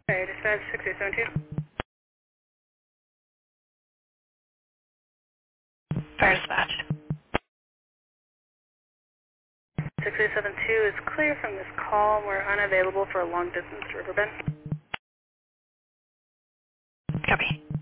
Okay, dispatch 6872. Fire dispatch. 6872 is clear from this call. We're unavailable for a long distance to Riverbend. Copy.